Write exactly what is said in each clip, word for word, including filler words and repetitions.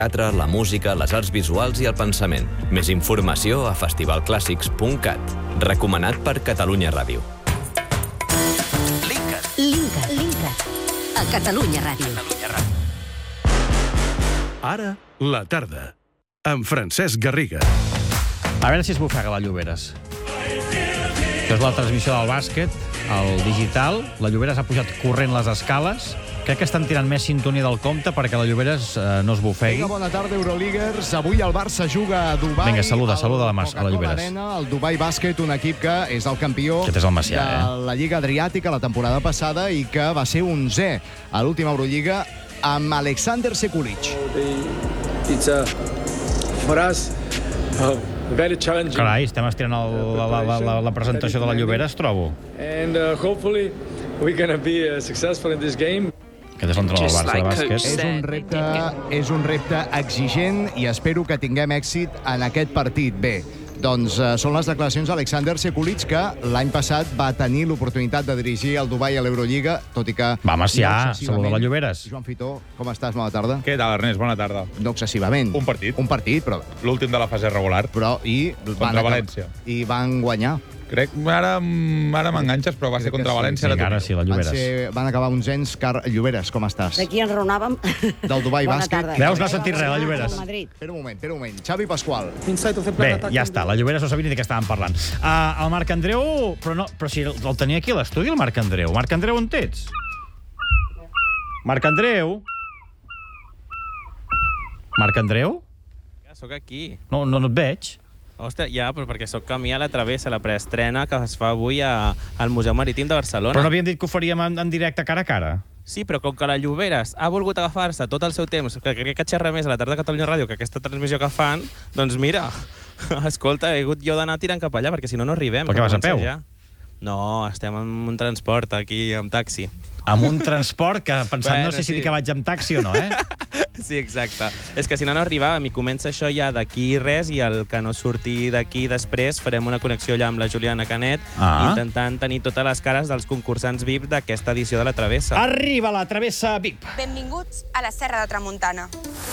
teatre, la música, les arts visuals i el pensament. Més informació a festival clàssics punt cat. Recomanat per Catalunya Ràdio. Linkat. Linkat. Linkat. A Catalunya Ràdio. Catalunya Ràdio. Ara, la tarda, amb Francesc Garriga. A veure si es bufega la Lloberes. Això és la transmissió del bàsquet, el digital. La Lloberes ha pujat corrent les escales. Crec que estan tirant més sintonia del compte perquè la Lloberes eh, no es bufegui. Vinga, bona tarda, Euroliguers. Avui el Barça juga a Dubai. Vinga, saluda, saluda la, Mas, a la Lloberes. Arena, el Dubai Bàsquet, un equip que és el campió Aquest és el Macià, de eh? la Lliga Adriàtica la temporada passada i que va ser onzè a l'última Eurolliga amb Alexander Sekulic. It's a, for us, uh, very challenging. Carai, estem estirant el, la, la, la, la, la presentació de la Lloberes, trobo. And uh, hopefully we're going to be uh, successful in this game. Aquest és l'entrenador del Barça de bàsquet. És un repte, és un repte exigent i espero que tinguem èxit en aquest partit. Bé, doncs uh, són les declaracions d'Alexander Sekulic, que l'any passat va tenir l'oportunitat de dirigir el Dubai a l'Eurolliga, tot i que... Va, Macià, no excessivament. saluda la Lloberes. Joan Fitó, com estàs? Bona tarda. Què tal, Ernest? Bona tarda. No excessivament. Un partit. Un partit, però... L'últim de la fase regular. Però, i... Contra van València. I van guanyar. Crec que ara, ara m'enganxes, però va ser contra València. Vinga, ara sí, la Van, Lloberes. ser, van acabar onzens. Car... Lloberes, com estàs? D'aquí enraonàvem. Del Dubai Bona Bàsquet. tarda. Veus, no has sentit res, la Lloberes. Espera un moment, espera un moment. Xavi Pasqual. Bé, ja està, la Lloberes no sabia ni de què estàvem parlant. Uh, el Marc Andreu... Però, no, però si el, el tenia aquí a l'estudi, el Marc Andreu. Marc Andreu, on ets? Marc Andreu? Marc Andreu? Ja, sóc aquí. No, no, no et veig. Ostres, ja, però perquè sóc camí a la Travessa, la preestrena que es fa avui a, al Museu Marítim de Barcelona. Però no havíem dit que ho faríem en, en directe cara a cara? Sí, però com que la Lloberes ha volgut agafar-se tot el seu temps, que crec que xerra més a la tarda de Catalunya Ràdio que aquesta transmissió que fan, doncs mira, escolta, he hagut jo d'anar tirant cap allà, perquè si no, no arribem. Per què vas a peu? Ja. No, estem en un transport aquí, amb taxi. Amb un transport que, pensant, Bueno, no sé si sí. dic que vaig amb taxi o no, eh? Sí, exacte. És que si no, no arribàvem i comença això ja d'aquí res i el que no surti d'aquí després farem una connexió allà amb la Juliana Canet Ah. intentant tenir totes les cares dels concursants V I P d'aquesta edició de la Travessa. Arriba la Travessa V I P. Benvinguts a la Serra de Tramuntana.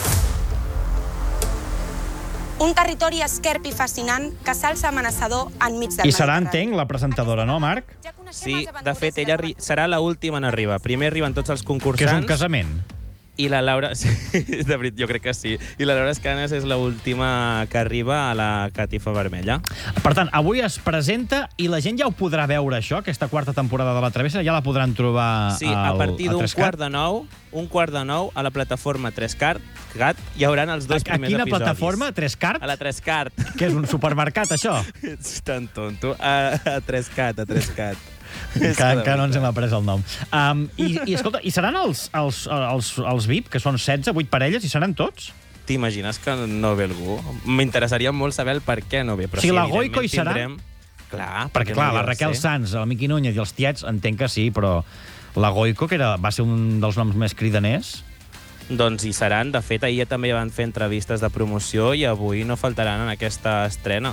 Un territori esquerp i fascinant que s'alça amenaçador enmig del I serà, Mediterrani. entenc, la presentadora, no, Marc? Sí, de fet, ella arri- serà l'última en arribar. Primer arriben tots els Que és un concursants casament. i la Laura... Sí, de veritat, jo crec que sí. I la Laura Escanes és l'última que arriba a la catifa vermella. Per tant, avui es presenta i la gent ja ho podrà veure, això, aquesta quarta temporada de la Travessa, ja la podran trobar Sí, a al, partir d'un Trescat. quart de nou, un quart de nou, a la plataforma Trescat, Gat, hi haurà els dos A, a primers quina episodis. plataforma? Trescart? A la Trescat. Que és un supermercat, això? Ets tan tonto. A, a Trescat, a Trescat. Que encara no ens hem après el nom. Um, i, I, escolta, i seran els, els, els, els V I P, que són setze, vuit parelles, i seran tots? T'imagines que no ve algú? M'interessaria molt saber el per què no ve. Però O sigui, sí, la Goico hi serà? tindrem... Clar, Perquè, clar, la Raquel Sanz, la Miqui Núñez i els tiets, entenc que sí, però la Goico, que era, va ser un dels noms més cridaners... Doncs hi seran. De fet, ahir també van fer entrevistes de promoció i avui no faltaran en aquesta estrena.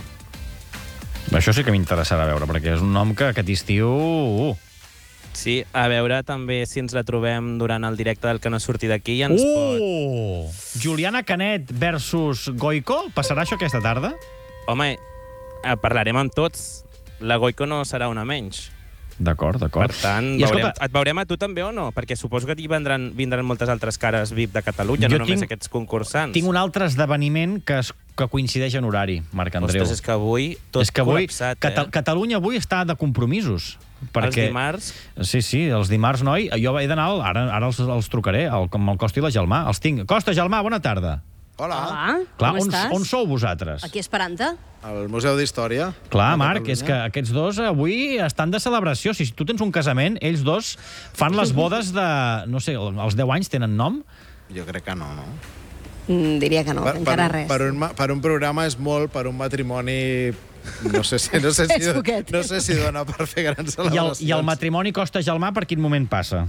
Això sí que m'interessarà veure, perquè és un nom que aquest estiu... Uh. Sí, a veure també si ens la trobem durant el directe del que no surti d'aquí i ens pot... Uh! Juliana Canet versus Goico? Passarà això aquesta tarda? Home, eh, parlarem amb tots. La Goico no serà una menys. D'acord, d'acord. Per tant, I veurem, escolta, et veurem a tu també o no? Perquè suposo que hi vendran, vindran moltes altres cares V I P de Catalunya, Jo no només tinc- aquests concursants. tinc un altre esdeveniment que, es, que coincideix en horari, Marc Andreu. Ostres, és que avui tot és que avui, col·lapsat, Cata eh? Catalunya avui està de compromisos. Perquè, Els dimarts... Sí, sí, els dimarts, noi. Jo he d'anar, ara, ara els, els trucaré, el, com el Costa i la Gelmà. Els tinc. Costa, Gelmà, bona tarda. Hola, Hola, Clar, com on, estàs? on sou vosaltres? Aquí esperant-te. al Museu d'Història. Clar, de Marc, Catalunya. és que aquests dos avui estan de celebració. Si tu tens un casament, ells dos fan les bodes de... No sé, els deu anys tenen nom? Jo crec que no, no? Mm, diria que no, per, encara per, res. Per un, ma- per un programa és molt, per un matrimoni... No sé si, no sé si, És poquet. no sé si dona per fer grans I el, celebracions. I el matrimoni Costa Gelmà per quin moment passa?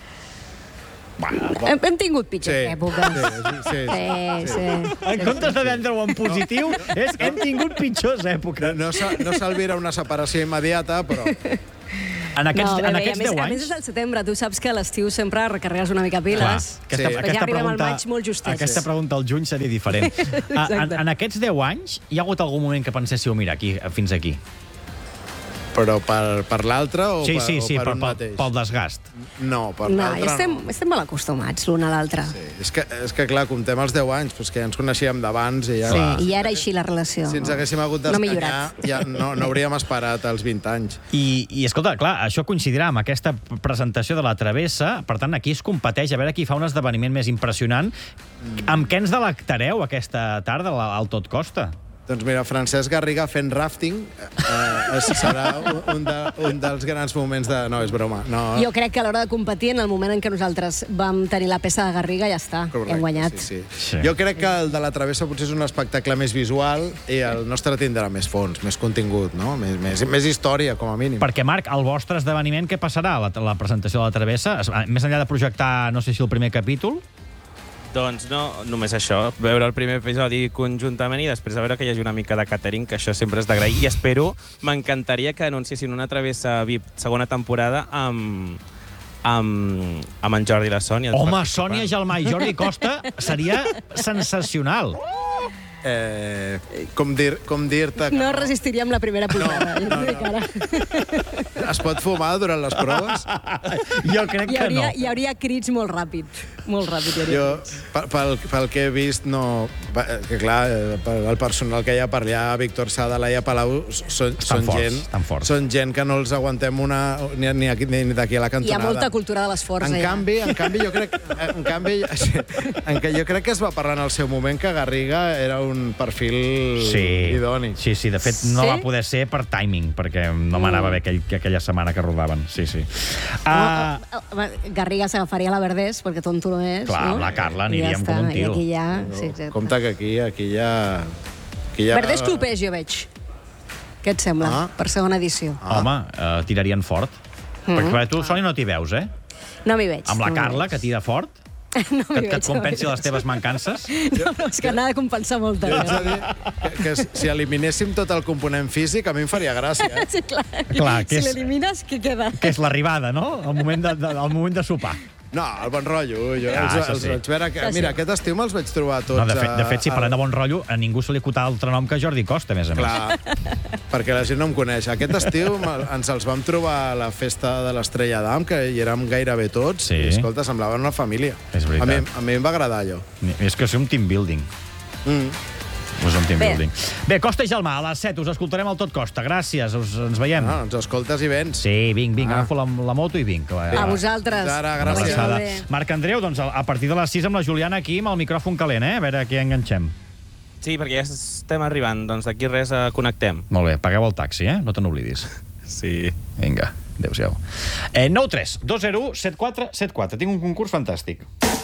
Hem, hem tingut pitjors Sí, èpoques. sí, sí, sí, sí. En comptes de vendre-ho en positiu, és hem tingut pitjors èpoques. No, no, s'al- no s'alvira una separació immediata, però... En aquests, no, bé, en bé, aquests a més, deu a més anys... és el setembre, tu saps que a l'estiu sempre recarregues una mica piles. Clar, aquesta, sí. aquesta ja arribem pregunta, al maig molt justets. Aquesta pregunta al juny seria diferent. en, en aquests deu anys, hi ha hagut algun moment que penséssiu, mira, aquí, fins aquí? Però per, per l'altre o, Sí, per, sí, o sí, per per, un pel, mateix? pel desgast. No, per No, l'altre estem, no. estem mal acostumats l'un a l'altre. Sí. És, que, és que, clar, comptem els deu anys, però és que ja ens coneixíem d'abans i ja... Sí, i ja era així la relació. Si ens haguéssim hagut No ha d'escanyar, millorat. ja no, no hauríem esperat els vint anys. I, I, escolta, clar, això coincidirà amb aquesta presentació de la Travessa, per tant, aquí es competeix a veure qui fa un esdeveniment més impressionant. Mm. Amb què ens delectareu aquesta tarda al Tot Costa? Doncs mira, Francesc Garriga fent rafting eh, serà un, de, un dels grans moments de... No, és broma. No. Jo crec que a l'hora de competir, en el moment en què nosaltres vam tenir la peça de Garriga, ja està, Correcte, hem guanyat. Sí, sí. Sí. Jo crec que el de la Travessa potser és un espectacle més visual i el nostre tindrà més fons, més contingut, no? Més, més, més història, com a mínim. Perquè, Marc, el vostre esdeveniment, què passarà a la, la presentació de la Travessa? Més enllà de projectar, no sé si el primer capítol... Doncs no, només això, veure el primer episodi conjuntament i després a veure que hi hagi una mica de catering, que això sempre és d'agrair. I espero, m'encantaria que anunciessin una Travessa V I P segona temporada amb, amb, amb en Jordi i la Sònia. Home, Sònia Gelmà i Jordi Costa seria sensacional. Eh, com dir, com dir-te... No resistiríem la primera pujada. No, no, no. Es pot fumar durant les proves? Jo crec hi que hauria, no. Hi hauria crits molt ràpid. Molt ràpid. Hi Jo, hauria pel, pel que he vist, no... Que clar, el personal que hi ha per allà, Víctor Sada, Laia Palau, són, són, forts, gent, estan forts. són gent que no els aguantem una, ni, ni, aquí, ni d'aquí a la cantonada. Hi ha molta cultura de l'esforç. En allà. canvi, en canvi, jo crec, en canvi, en que jo crec que es va parlar en el seu moment que Garriga era un perfil Sí, idoni. sí, sí, de fet no Sí? va poder ser per timing, perquè no m'anava bé aquell, aquella setmana que rodaven. Sí, sí. Uh, Uh, Garriga s'agafaria la Verdés, perquè tonto no és. Clar, no? amb la Carla I ja aniríem està, com un tiro. I aquí ja... Sí, exacte. Compte que aquí, aquí ja... Aquí ja... Verdés clubers, jo veig. Què et sembla, Ah. per segona edició? ah. Home, uh, tirarien fort. Mm. Perquè tu, Sònia, no t'hi veus, eh? No m'hi veig. Amb la no m'hi Carla, veig. que tira fort, No que, m'hi que et veig, compensi no m'hi les teves mancances. veig. No, no, és que n'ha de compensar molt. Jo haig de dir que, que si eliminéssim tot el component físic, a mi em faria gràcia. Eh? Sí, clar. Clar, que si és- l'elimines, què queda? Que és l'arribada, no? El moment de, de, el moment de sopar. No, el bon rotllo. Jo Ah, els, això els sí. vaig veure... Que, Això sí. mira, aquest estiu me'ls vaig trobar tots... No, de fet, de fet si a- parlem de bon rotllo, a ningú se li acuta altre nom que Jordi Costa, a més a més. Clar, perquè la gent no em coneix. Aquest estiu me- ens els vam trobar a la festa de l'Estrella d'Am, que hi érem gairebé tots, Sí. i, escolta, semblaven una família. És veritat. A mi, a mi em va agradar allò. És que és un team building. Mm. És un team Bé. building. Bé, Costa i Gelmà, a les set us escoltarem al Tot Costa. Gràcies, us, ens veiem. No, ens escoltes i vens. Sí, vinc, vinc, Ah. agafo la, la moto i vinc. Que va, A vosaltres. Fins ara, Una gràcies. abraçada. Molt bé. Marc Andreu, doncs a a partir de les sis amb la Juliana aquí amb el micròfon calent, eh? A veure què enganxem. Sí, perquè ja estem arribant, doncs d'aquí res eh, connectem. Molt bé, pagueu el taxi, eh? No te n'oblidis. Sí. Vinga, adéu-siau. Eh, nou tres dos zero u set quatre set quatre. Tinc un concurs fantàstic.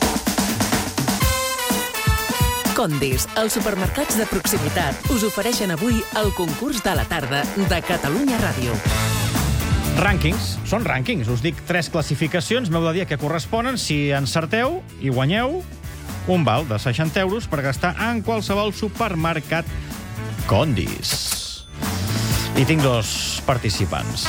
Condis, els supermercats de proximitat, us ofereixen avui el concurs de la tarda de Catalunya Ràdio. Rànquings, són rànquings. Us dic tres classificacions, m'heu de dir a què corresponen. Si encerteu i guanyeu, un val de seixanta euros per gastar en qualsevol supermercat Condis. I tinc dos participants.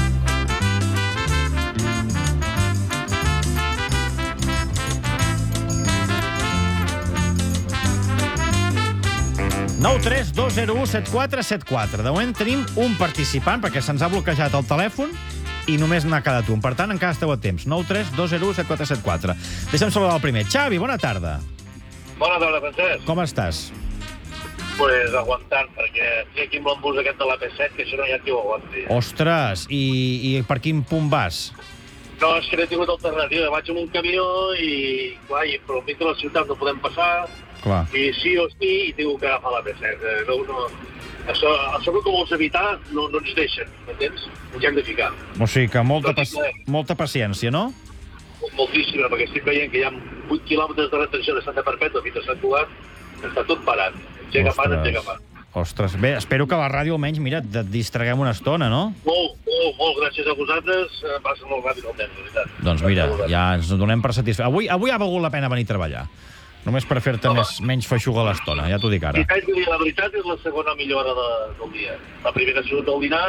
nou tres dos zero u set quatre set quatre. De moment tenim un participant, perquè se'ns ha bloquejat el telèfon i només n'ha quedat un. Per tant, encara esteu a temps. nou tres dos zero u set quatre set quatre. Deixa'm saludar el primer. Xavi, bona tarda. Bona tarda, Francesc. Com estàs? Pues aguantant, perquè estic aquí amb l'embús aquest de la P set, que això no hi ha qui ho aguanti. Ostres, i, i per quin punt vas? No, és que no he tingut alternativa. Vaig amb un camió i, clar, i per mig de la ciutat no podem passar, Clar. i sí o sí, i tinc que agafar la P set. Eh, No, no, això, això que vols evitar no, no ens deixen, m'entens? Ens hi hem de ficar. O sigui que molta, No paci tinc res. molta paciència, no? Moltíssima, perquè estic veient que hi ha vuit quilòmetres de retenció de Santa Perpètua fins a Sant Cugat, està tot parat. Ens hi agafant, ens hi agafant. Ostres, bé, espero que a la ràdio almenys, mira, et distraguem una estona, no? Molt, molt, molt gràcies a vosaltres. Eh, Passa molt ràpid el temps, de veritat. Doncs mira, ja ens donem per satisfet. Avui, avui ha valgut la pena venir a treballar. Només per fer-te més, menys feixuga a l'estona, ja t'ho dic ara. I t'haig de dir, la veritat és la segona millor hora de, del dia. La primera ha sigut el dinar,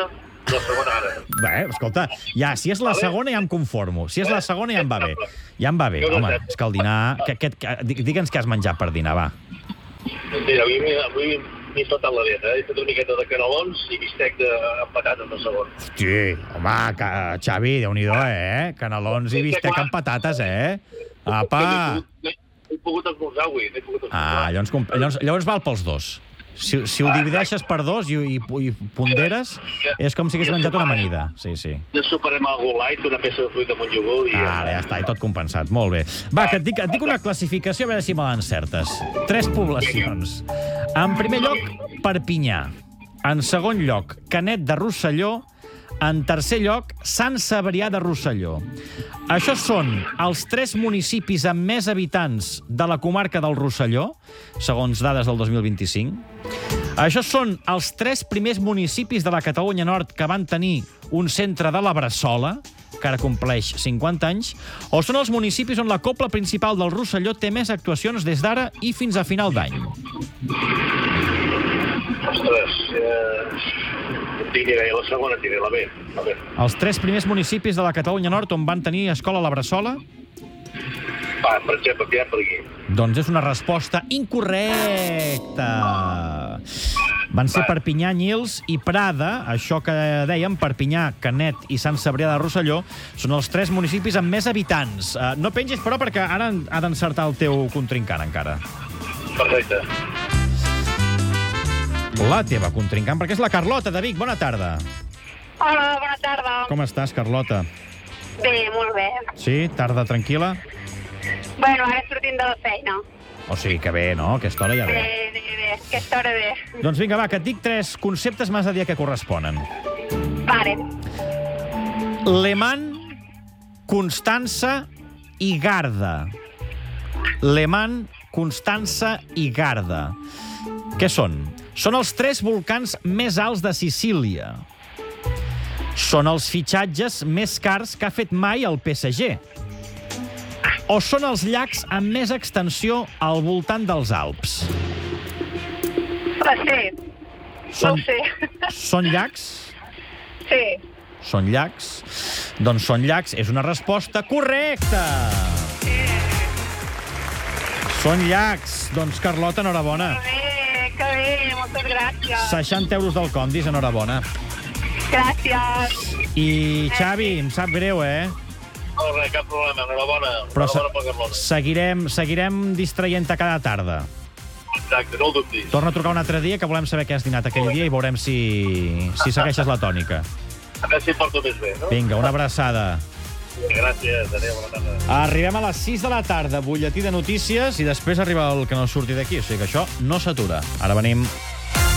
la segona ara. Bé, escolta, ja, si és la segona ja em conformo. Si és la segona ja em va bé. Ja em va bé. Home, és que el dinar... Que, que, que, digue'ns què has menjat per dinar, va. Mira, avui, avui m'he saltat la dieta. He fet una miqueta de canelons i bistec de, amb patates de segon. Hosti, home, que, Xavi, Déu-n'hi-do, eh? Canelons i bistec amb patates, eh? Apa! No he pogut esmorzar avui. No he pogut esmorzar. Ah, llavors, llavors, llavors val pels dos. Si, si ho divideixes per dos i, i, i ponderes, és com si hagués menjat una amanida. Sí, sí. Ja superem algú light, una peça de fruita amb un iogurt i... Ah, ja està, i tot compensat. Molt bé. Va, que et dic, et dic una classificació, a veure si me l'encertes. Tres poblacions. En primer lloc, Perpinyà. En segon lloc, Canet de Rosselló. En tercer lloc, Sant Cebrià de Rosselló. Això són els tres municipis amb més habitants de la comarca del Rosselló, segons dades del dos mil vint-i-cinc. Això són els tres primers municipis de la Catalunya Nord que van tenir un centre de la Bressola, que ara compleix cinquanta anys, o són els municipis on la cobla principal del Rosselló té més actuacions des d'ara i fins a final d'any. Ostres, eh... Diré la segona, diré la B. La B. Els tres primers municipis de la Catalunya Nord on van tenir escola a la Bressola? Va, per exemple, ja per aquí. Doncs és una resposta incorrecta. Van ser Perpinyà, Nyils i Prada. Això que dèiem, Perpinyà, Canet i Sant Cebrià de Rosselló, són els tres municipis amb més habitants. Uh, no pengis, però, perquè ara ha d'encertar el teu contrincant, encara. Perfecte. La teva contrincant, perquè és la Carlota de Vic. Bona tarda. Hola, bona tarda. Com estàs, Carlota? Bé, molt bé. Sí? Tarda tranquil·la? Bueno, ara sortint de la feina. O sigui que bé, no? Aquesta hora ja Bé, bé. bé, bé. Aquesta hora bé. Doncs vinga, va, que et dic tres conceptes m'has de dir que corresponen. Vale. Le Mans, Constança i Garda. Le Mans, Constança i Garda. Què són? Són els tres volcans més alts de Sicília. Són els fitxatges més cars que ha fet mai el P S G. O són els llacs amb més extensió al voltant dels Alps. La sé. Són, no ho sé. Són llacs? Sí. Són llacs? Doncs són llacs. És una resposta correcta. Són llacs. Doncs, Carlota, enhorabona. Que bé, que bé. Moltes gràcies. seixanta euros del Condis, enhorabona. Gràcies. I, Xavi, em sap greu, eh? No, res, cap problema. Enhorabona. Però Enhorabona per Carlota. seguirem, seguirem distraient-te cada tarda. Exacte, no ho dubtis. Torna a trucar un altre dia, que volem saber què has dinat aquell dia i veurem si, si segueixes la tònica. A veure si em porto més bé, no? Vinga, una abraçada. Gràcies, adéu, bona tarda. Arribem a les sis de la tarda, butlletí de notícies, i després arriba el que no surti d'aquí, o sigui que això no s'atura. Ara venim.